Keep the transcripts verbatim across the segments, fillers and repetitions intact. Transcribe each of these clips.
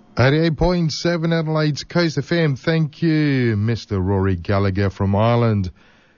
eighty-eight point seven Adelaide's Coast F M. Thank you, Mister Rory Gallagher from Ireland.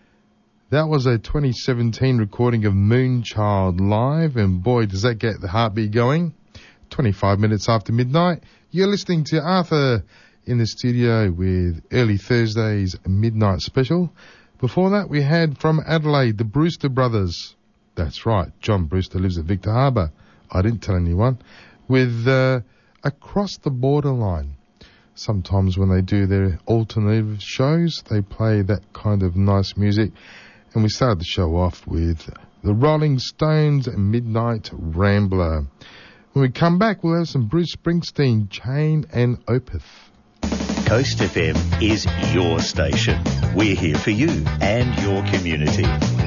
That was a twenty seventeen recording of Moonchild live, and boy, does that get the heartbeat going. twenty-five minutes after midnight, you're listening to Arthur in the studio with Early Thursday's Midnight Special. Before that, we had from Adelaide, the Brewster Brothers. That's right, John Brewster lives at Victor Harbour. I didn't tell anyone. With uh, Across the Borderline. Sometimes when they do their alternative shows, they play that kind of nice music. And we started the show off with the Rolling Stones' Midnight Rambler. When we come back, we'll have some Bruce Springsteen, Chain and Opeth. Coast F M is your station. We're here for you and your community.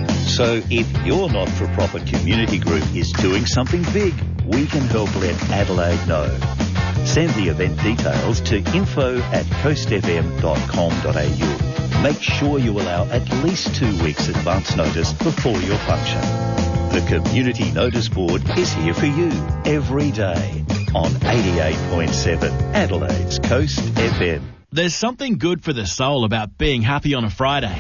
So if your not-for-profit community group is doing something big, we can help let Adelaide know. Send the event details to info at coast f m dot com dot a u. Make sure you allow at least two weeks advance notice before your function. The Community Notice Board is here for you every day on eighty-eight point seven Adelaide's Coast F M. There's something good for the soul about being happy on a Friday.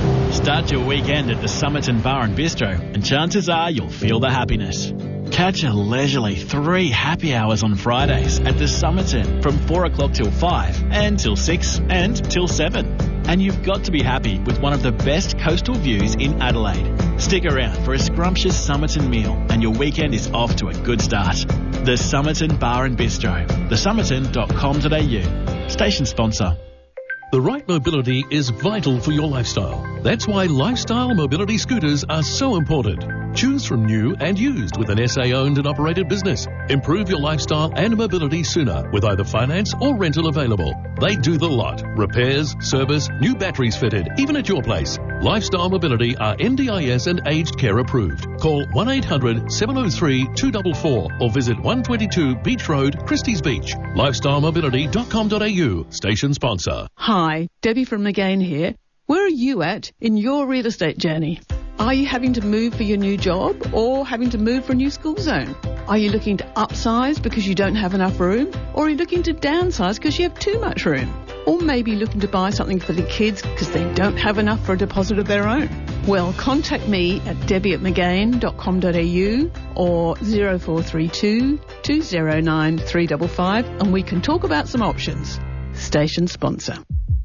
Start your weekend at the Somerton Bar and Bistro, and chances are you'll feel the happiness. Catch a leisurely three happy hours on Fridays at the Somerton from four o'clock till five and till six and till seven. And you've got to be happy with one of the best coastal views in Adelaide. Stick around for a scrumptious Somerton meal and your weekend is off to a good start. The Somerton Bar and Bistro, the somerton dot com dot a u. Station sponsor. The right mobility is vital for your lifestyle. That's why lifestyle mobility scooters are so important. Choose from new and used with an S A-owned and operated business. Improve your lifestyle and mobility sooner with either finance or rental available. They do the lot. Repairs, service, new batteries fitted, even at your place. Lifestyle Mobility are N D I S and aged care approved. Call one eight hundred seven oh three two four four or visit one twenty-two Beach Road, Christie's Beach. lifestyle mobility dot com dot a u. Station sponsor. Hi, Debbie from McGain here. Where are you at in your real estate journey? Are you having to move for your new job or having to move for a new school zone? Are you looking to upsize because you don't have enough room? Or are you looking to downsize because you have too much room? Or maybe looking to buy something for the kids because they don't have enough for a deposit of their own? Well, contact me at debbie at mcgain dot com dot a u or zero four three two two zero nine three five five and we can talk about some options. Station sponsor.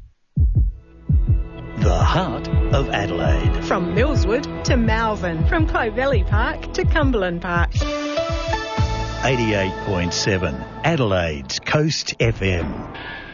The heart of Adelaide. From Millswood to Malvern. From Clovelly Park to Cumberland Park. eighty-eight point seven Adelaide's Coast F M.